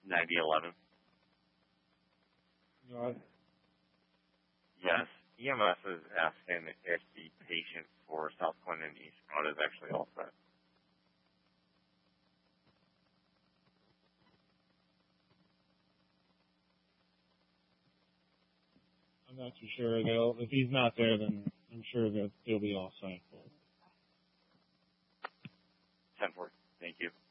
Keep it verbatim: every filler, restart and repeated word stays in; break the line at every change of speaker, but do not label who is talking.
ninety eleven.
Right.
Yes. E M S is asking if the patient for South Clinton East Broad is actually all set.
I'm not too sure. They'll, if he's not there, then I'm sure that he'll be all set.
ten four. Thank you.